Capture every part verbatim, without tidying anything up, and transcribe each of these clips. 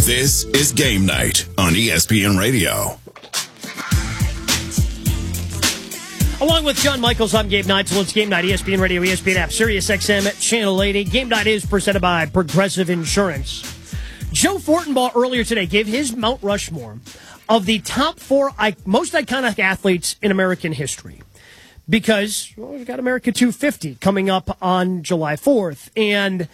This is Game Night on E S P N Radio. Along with John Michaels, I'm Gabe Knight. So it's Game Night, E S P N Radio, E S P N app, Sirius X M, Channel eighty. Game Night is presented by Progressive Insurance. Joe Fortenbaugh earlier today gave his Mount Rushmore of the top four most iconic athletes in American history. Because well, we've got America two fifty coming up on July fourth. And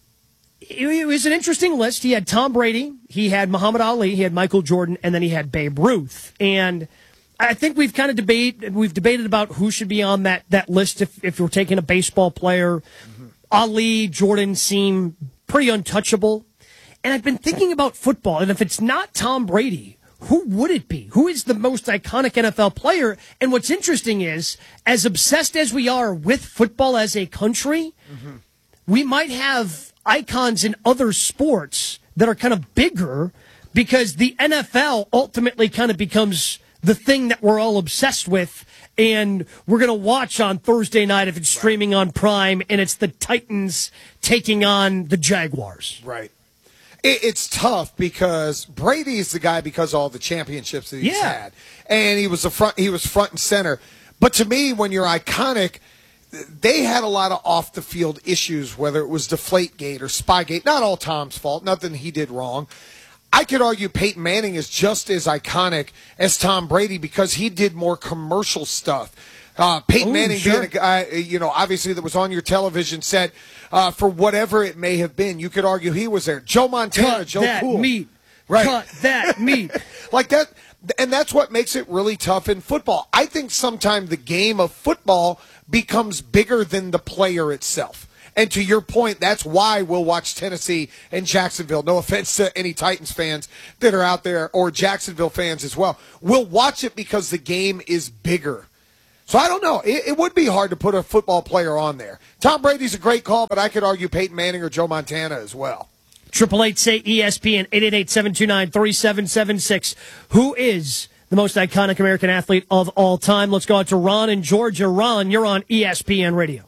it was an interesting list. He had Tom Brady, he had Muhammad Ali, he had Michael Jordan, and then he had Babe Ruth. And I think we've kind of debate we've debated about who should be on that, that list if, if we're taking a baseball player. Mm-hmm. Ali, Jordan seem pretty untouchable. And I've been thinking about football, and if it's not Tom Brady, who would it be? Who is the most iconic N F L player? And what's interesting is, as obsessed as we are with football as a country, mm-hmm. we might have icons in other sports that are kind of bigger because the N F L ultimately kind of becomes the thing that we're all obsessed with, and we're going to watch on Thursday night if it's streaming on Prime, and it's the Titans taking on the Jaguars. Right. It, it's tough because Brady is the guy because of all the championships that he's yeah. had, and he was the front. He was front and center. But to me, when you're iconic, they had a lot of off the field issues, whether it was Deflategate or Spygate. Not all Tom's fault. Nothing he did wrong. I could argue Peyton Manning is just as iconic as Tom Brady because he did more commercial stuff. Uh, Peyton Ooh, Manning sure. being a guy, you know, obviously that was on your television set uh, for whatever it may have been. You could argue he was there. Joe Montana, Cut Joe that Cool. meat. Right. Cut that meat. Like that. And that's what makes it really tough in football. I think sometimes the game of football becomes bigger than the player itself. And to your point, that's why we'll watch Tennessee and Jacksonville. No offense to any Titans fans that are out there or Jacksonville fans as well. We'll watch it because the game is bigger. So I don't know. It, it would be hard to put a football player on there. Tom Brady's a great call, but I could argue Peyton Manning or Joe Montana as well. Triple eight say E S P N eight eight eight, seven two nine, three seven seven six. Who is the most iconic American athlete of all time? Let's go out to Ron in Georgia. Ron, you're on E S P N Radio.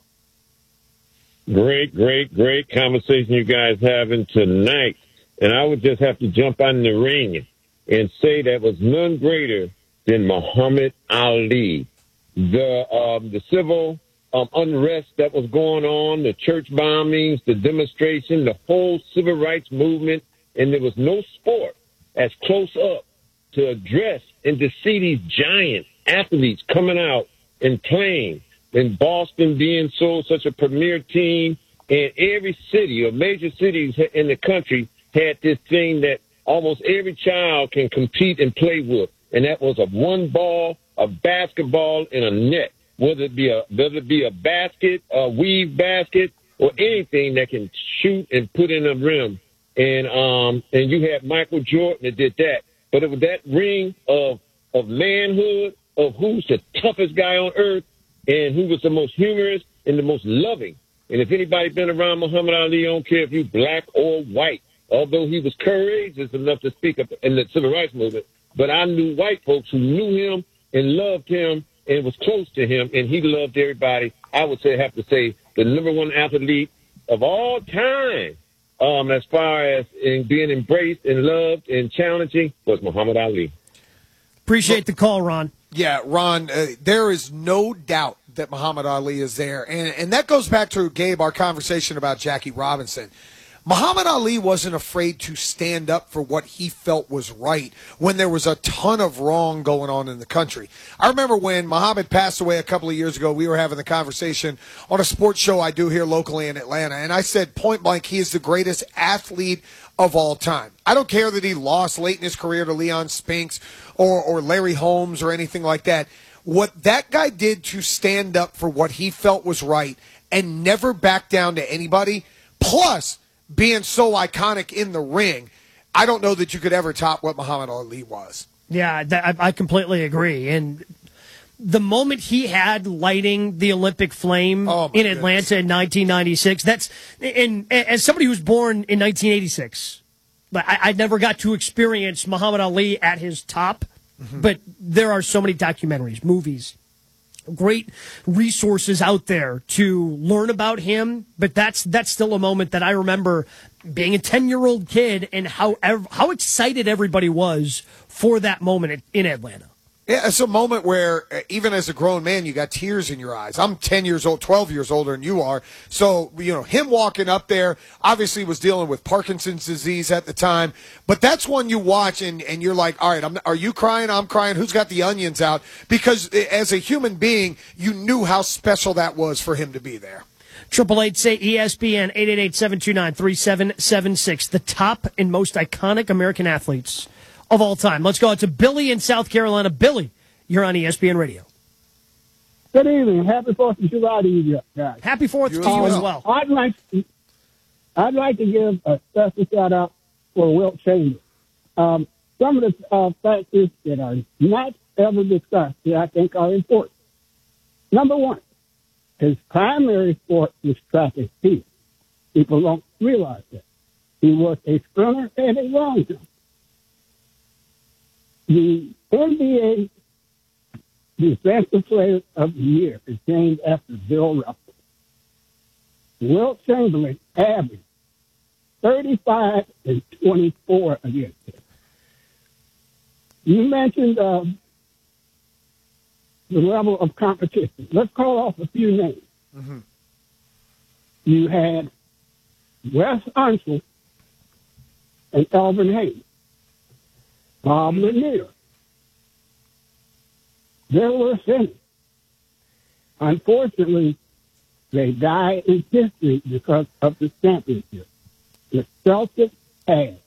Great, great, great conversation you guys having tonight. And I would just have to jump on the ring and say that was none greater than Muhammad Ali. The um, the civil um, unrest that was going on, the church bombings, the demonstration, the whole civil rights movement, and there was no sport as close up to address and to see these giant athletes coming out and playing. In Boston being so such a premier team, and every city or major cities in the country had this thing that almost every child can compete and play with, and that was a one ball, a basketball, and a net. Whether it be a whether it be a basket, a weave basket, or anything that can shoot and put in a rim, and um and you had Michael Jordan that did that. But it was that ring of of manhood, of who's the toughest guy on earth. And who was the most humorous and the most loving. And if anybody been around Muhammad Ali, I don't care if you black or white, although he was courageous enough to speak up in the civil rights movement. But I knew white folks who knew him and loved him and was close to him, and he loved everybody. I would say, have to say, the number one athlete of all time, um, as far as in being embraced and loved and challenging, was Muhammad Ali. Appreciate the call, Ron. Yeah, Ron, uh, there is no doubt that Muhammad Ali is there. And, and that goes back to, Gabe, our conversation about Jackie Robinson. Muhammad Ali wasn't afraid to stand up for what he felt was right when there was a ton of wrong going on in the country. I remember when Muhammad passed away a couple of years ago, we were having the conversation on a sports show I do here locally in Atlanta, and I said point blank, he is the greatest athlete of all time. I don't care that he lost late in his career to Leon Spinks or, or Larry Holmes or anything like that. What that guy did to stand up for what he felt was right and never back down to anybody, plus being so iconic in the ring, I don't know that you could ever top what Muhammad Ali was. Yeah, that, I completely agree. And the moment he had lighting the Olympic flame oh in Atlanta goodness. in nineteen ninety-six, that's, and as somebody who was born in nineteen eighty-six, but I, I never got to experience Muhammad Ali at his top, mm-hmm. but there are so many documentaries, movies, great resources out there to learn about him. But that's that's still a moment that I remember being a ten-year-old kid and how ev- how excited everybody was for that moment in Atlanta. Yeah, it's a moment where uh, even as a grown man, you got tears in your eyes. I'm ten years old, twelve years older than you are. So, you know, him walking up there obviously was dealing with Parkinson's disease at the time. But that's one you watch and, and you're like, all right, I'm, are you crying? I'm crying. Who's got the onions out? Because as a human being, you knew how special that was for him to be there. Triple eight say E S P N eight eight eight, seven two nine, three seven seven six. The top and most iconic American athletes of all time. Let's go out to Billy in South Carolina. Billy, you're on E S P N Radio. Good evening. Happy Fourth of July to you guys. Happy Fourth You to as you as well. well. I'd like to, I'd like to give a special shout out for Wilt Chamberlain. Um, some of the uh, factors that are not ever discussed that I think are important. Number one, his primary sport was track and field. People don't realize that. He was a sprinter and a long jumper. The N B A Defensive Player of the Year is named after Bill Russell. Wilt Chamberlain averaged thirty-five and twenty-four against him. You mentioned uh, the level of competition. Let's call off a few names. Mm-hmm. You had Wes Unseld and Elvin Hayes. Bob Lanier. There were finished. Unfortunately, they died in history because of the championship. The Celtics had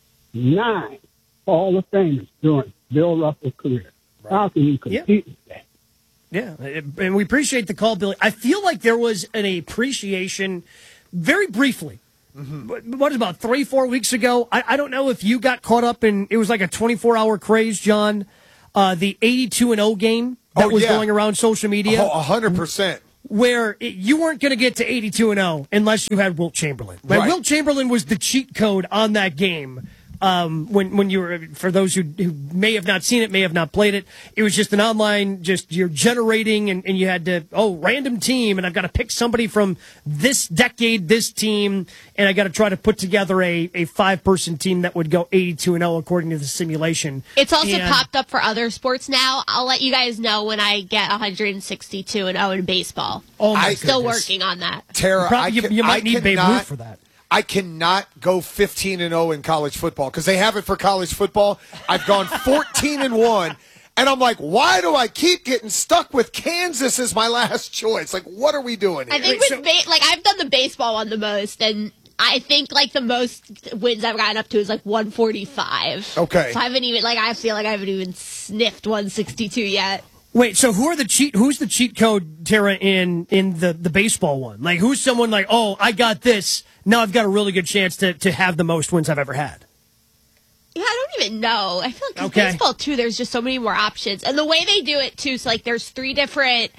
nine Hall of Famers during Bill Russell's career. Right. How can you compete yeah. with that? Yeah, and we appreciate the call, Billy. I feel like there was an appreciation, very briefly, mm-hmm. what, about three, four weeks ago? I, I don't know if you got caught up in, it was like a twenty-four hour craze, John, uh, the eighty-two and oh game that oh, was yeah. going around social media. Oh, one hundred percent. Where it, you weren't going to get to eighty-two and oh unless you had Wilt Chamberlain. Right? Right. Wilt Chamberlain was the cheat code on that game. Um, when when you were, for those who, who may have not seen it, may have not played it, it was just an online, just you're generating, and, and you had to, oh, random team, and I've got to pick somebody from this decade, this team, and I got to try to put together a, a five person team that would go eighty-two and oh according to the simulation. It's also and, popped up for other sports now. I'll let you guys know when I get one hundred sixty-two and oh in baseball. Oh my I'm still goodness. working on that. Tara, Probably, I you, can, you might I need Babe cannot, Ruth for that. I cannot go fifteen and oh in college football because they have it for college football. I've gone fourteen and one, and I'm like, why do I keep getting stuck with Kansas as my last choice? Like, what are we doing here? I think with ba- like I've done the baseball one the most, and I think like the most wins I've gotten up to is like one forty-five. Okay, so I haven't even like I feel like I haven't even sniffed one sixty-two yet. Wait, so who are the cheat? Who's the cheat code, Tara, in in the, the baseball one? Like, who's someone like, oh, I got this. Now I've got a really good chance to, to have the most wins I've ever had. Yeah, I don't even know. I feel like 'cause Okay. baseball too. There's just so many more options, and the way they do it too. So like, there's three different,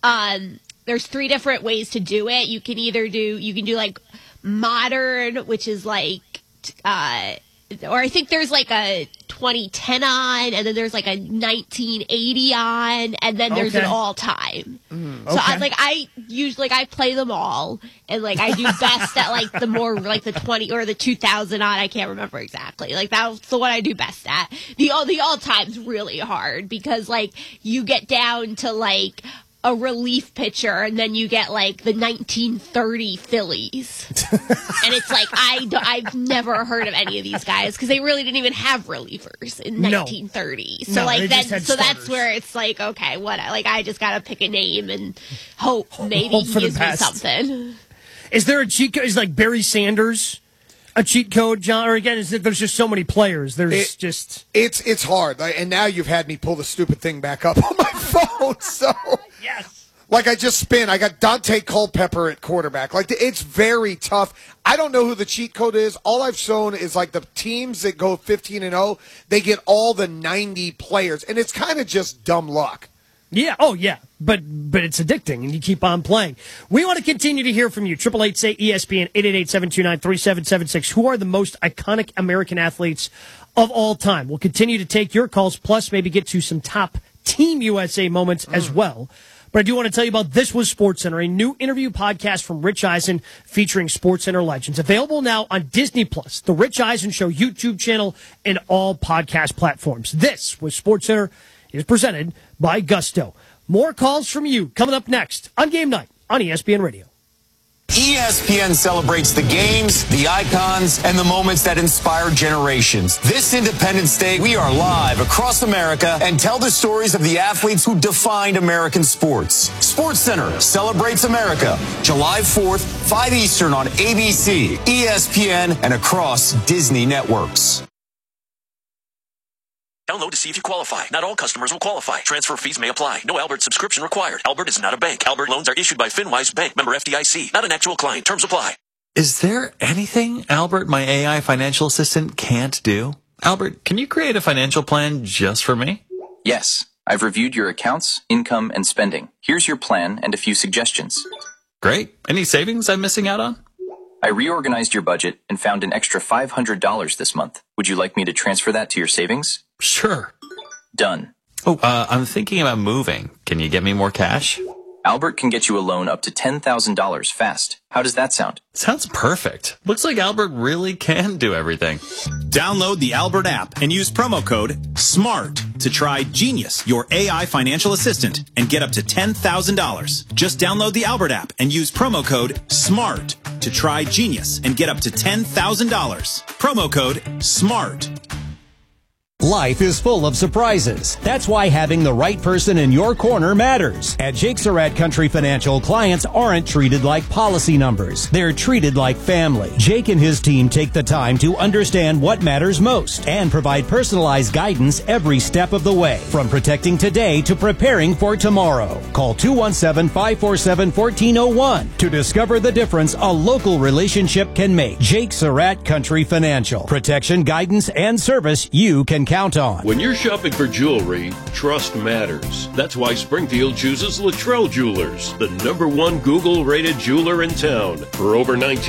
um, there's three different ways to do it. You can either do, you can do like modern, which is like, uh. Or I think there's like a twenty ten on, and then there's like a nineteen eighty on, and then there's Okay. an all time. Mm, So I okay. like I usually like I play them all, and like I do best at like the more like the twenty or the two thousand on. I can't remember exactly. Like that's the one I do best at. The all the all time's really hard because like you get down to like a relief pitcher, and then you get like the nineteen thirty Phillies, and it's like I do, I've never heard of any of these guys because they really didn't even have relievers in No. nineteen thirty. So No, like they then, just had so starters. that's where it's like okay, what? Like I just gotta pick a name and hope maybe Hope he for the gives me best. something. Is there a cheat code? Is like Barry Sanders a cheat code, John? Or again, is it, there's just so many players. There's It- just It's it's hard, like, and now you've had me pull the stupid thing back up on my phone. So, yes. like I just spin. I got Dante Culpepper at quarterback. Like it's very tough. I don't know who the cheat code is. All I've shown is like the teams that go fifteen and oh. They get all the ninety players, and it's kind of just dumb luck. Yeah. Oh, yeah. But but it's addicting, and you keep on playing. We want to continue to hear from you. Triple eight say E S P N eight eight eight seven two nine three seven seven six. Who are the most iconic American athletes of all time? We'll continue to take your calls, plus maybe get to some top Team U S A moments as well. But I do want to tell you about This Was SportsCenter, a new interview podcast from Rich Eisen featuring SportsCenter legends. Available now on Disney Plus, the Rich Eisen Show YouTube channel, and all podcast platforms. This Was SportsCenter is presented by Gusto. More calls from you coming up next on Game Night on E S P N Radio. E S P N celebrates the games, the icons, and the moments that inspire generations. This Independence Day, we are live across America and tell the stories of the athletes who defined American sports. SportsCenter celebrates America, July fourth, five Eastern on A B C, E S P N, and across Disney networks. Download to see if you qualify. Not all customers will qualify. Transfer fees may apply. No Albert subscription required. Albert is not a bank. Albert loans are issued by FinWise Bank, member F D I C. Not an actual client. Terms apply. Is there anything Albert, my A I financial assistant, can't do? Albert, can you create a financial plan just for me? Yes. I've reviewed your accounts, income, and spending. Here's your plan and a few suggestions. Great. Any savings I'm missing out on? I reorganized your budget and found an extra five hundred dollars this month. Would you like me to transfer that to your savings? Sure. Done. Oh, uh, I'm thinking about moving. Can you get me more cash? Albert can get you a loan up to ten thousand dollars fast. How does that sound? Sounds perfect. Looks like Albert really can do everything. Download the Albert app and use promo code SMART to try Genius, your A I financial assistant, and get up to ten thousand dollars. Just download the Albert app and use promo code SMART to try Genius and get up to ten thousand dollars. Promo code SMART. Life is full of surprises. That's why having the right person in your corner matters. At Jake Surratt Country Financial, clients aren't treated like policy numbers. They're treated like family. Jake and his team take the time to understand what matters most and provide personalized guidance every step of the way, from protecting today to preparing for tomorrow. Call two one seven, five four seven, one four zero one to discover the difference a local relationship can make. Jake Surratt Country Financial. Protection, guidance, and service you can count on. When you're shopping for jewelry, trust matters. That's why Springfield chooses Luttrell Jewelers, the number one Google-rated jeweler in town. For over nineteen